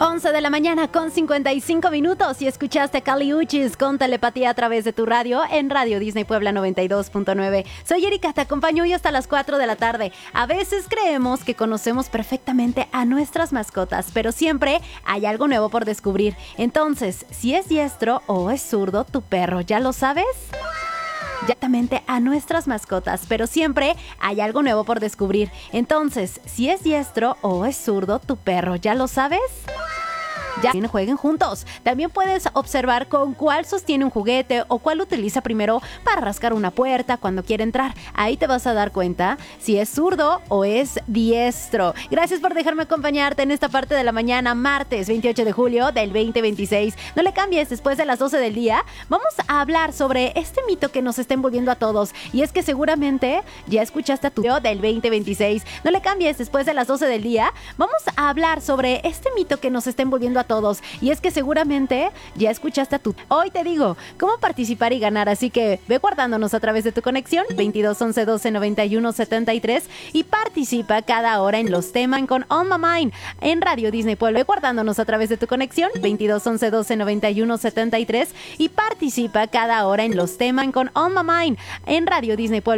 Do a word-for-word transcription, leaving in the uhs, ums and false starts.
once de la mañana con cincuenta y cinco minutos y escuchaste Kali Uchis con Telepatía a través de tu radio en Radio Disney Puebla noventa y dos punto nueve. Soy Erika, te acompaño hoy hasta las cuatro de la tarde. A veces creemos que conocemos perfectamente a nuestras mascotas, pero siempre hay algo nuevo por descubrir. Entonces, si es diestro o es zurdo tu perro, ¿ya lo sabes? Directamente a nuestras mascotas, pero siempre hay algo nuevo por descubrir. Entonces, si es diestro o es zurdo tu perro, ¿ya lo sabes? Ya jueguen juntos. También puedes observar con cuál sostiene un juguete o cuál utiliza primero para rascar una puerta cuando quiere entrar. Ahí te vas a dar cuenta si es zurdo o es diestro. Gracias por dejarme acompañarte en esta parte de la mañana, martes veintiocho de julio del veinte veintiséis. No le cambies, después de las doce del día vamos a hablar sobre este mito que nos está envolviendo a todos. Y es que seguramente ya escuchaste a tu del veinte veintiséis. No le cambies, después de las doce del día vamos a hablar sobre este mito que nos está envolviendo a todos, y es que seguramente ya escuchaste a tu... Hoy te digo cómo participar y ganar, así que ve guardándonos a través de tu conexión veintidós once doce noventa y uno setenta y tres y participa cada hora en los temas con On My Mind en Radio Disney Puebla. Ve guardándonos a través de tu conexión veintidós once doce noventa y uno setenta y tres y participa cada hora en los temas con On My Mind en Radio Disney Puebla.